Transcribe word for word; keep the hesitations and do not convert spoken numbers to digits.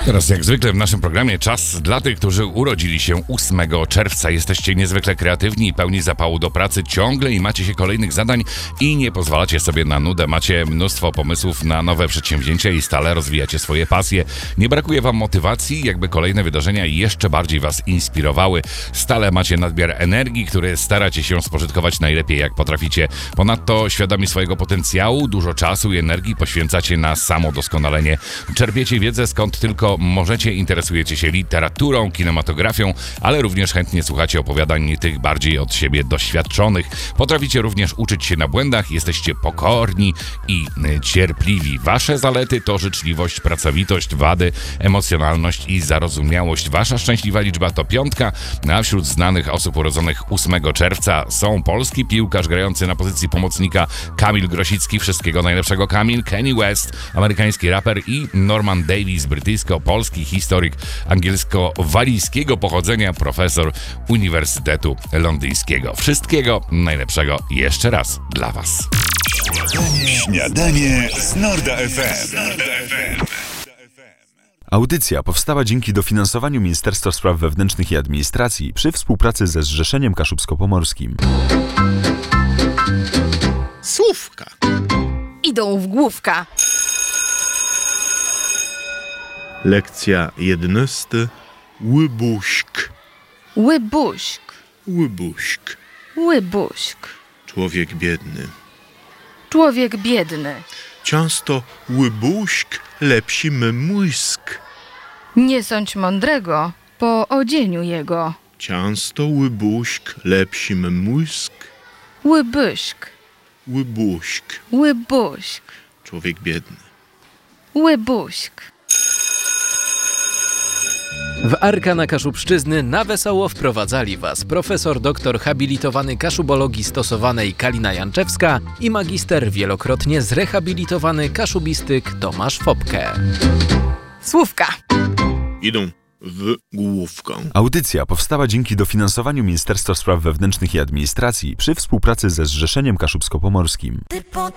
Teraz jak zwykle w naszym programie czas dla tych, którzy urodzili się ósmego czerwca. Jesteście niezwykle kreatywni i pełni zapału do pracy ciągle i macie się kolejnych zadań i nie pozwalacie sobie na nudę. Macie mnóstwo pomysłów na nowe przedsięwzięcia i stale rozwijacie swoje pasje. Nie brakuje wam motywacji, jakby kolejne wydarzenia jeszcze bardziej was inspirowały. Stale macie nadmiar energii, który staracie się spożytkować najlepiej jak potraficie. Ponadto świadomi swojego potencjału, dużo czasu i energii poświęcacie na samodoskonalenie. Czerpiecie wiedzę skąd tylko możecie, interesujecie się literaturą, kinematografią, ale również chętnie słuchacie opowiadań tych bardziej od siebie doświadczonych. Potraficie również uczyć się na błędach, jesteście pokorni i cierpliwi. Wasze zalety to życzliwość, pracowitość, wady, emocjonalność i zarozumiałość. Wasza szczęśliwa liczba to piątka, a wśród znanych osób urodzonych ósmego czerwca są polski piłkarz grający na pozycji pomocnika Kamil Grosicki, wszystkiego najlepszego Kamil, Kanye West, amerykański raper i Norman Davis, brytyjsko-polski historyk angielsko-walijskiego pochodzenia, profesor Uniwersytetu Londyńskiego. Wszystkiego najlepszego jeszcze raz dla was. Śniadanie z Norda F M. Audycja powstała dzięki dofinansowaniu Ministerstwa Spraw Wewnętrznych i Administracji przy współpracy ze Zrzeszeniem Kaszubsko-Pomorskim. Słówka idą w główka. Lekcja jedenasta. Łybuśk. Łybuśk. Łybuśk. Łybuśk. Człowiek biedny. Człowiek biedny. Często łybuśk lepsi my mójsk. Nie sądź mądrego po odzieniu jego. Często łybuśk lepsi my mójsk. Łybyśk. Łybuśk. Łybuśk. Człowiek biedny. Łybuśk. W Arkana Kaszubszczyzny na wesoło wprowadzali was profesor doktor habilitowany kaszubologii stosowanej Kalina Janczewska i magister wielokrotnie zrehabilitowany kaszubistyk Tomasz Fopke. Słówka idą w główkę. Audycja powstała dzięki dofinansowaniu Ministerstwa Spraw Wewnętrznych i Administracji przy współpracy ze Zrzeszeniem Kaszubsko-Pomorskim.